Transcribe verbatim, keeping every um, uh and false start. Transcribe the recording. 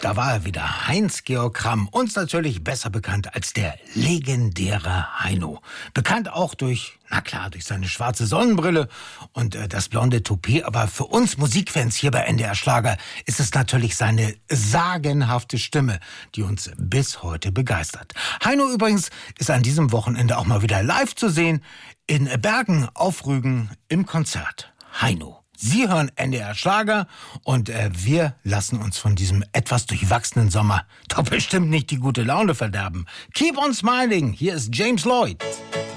Da war er wieder, Heinz-Georg Kramm, uns natürlich besser bekannt als der legendäre Heino. Bekannt auch durch, na klar, durch seine schwarze Sonnenbrille und äh, das blonde Toupet, aber für uns Musikfans hier bei N D R Schlager ist es natürlich seine sagenhafte Stimme, die uns bis heute begeistert. Heino übrigens ist an diesem Wochenende auch mal wieder live zu sehen, in Bergen auf Rügen im Konzert. Heino. Sie hören N D R Schlager und äh, wir lassen uns von diesem etwas durchwachsenen Sommer doch bestimmt nicht die gute Laune verderben. Keep on smiling, hier ist James Lloyd.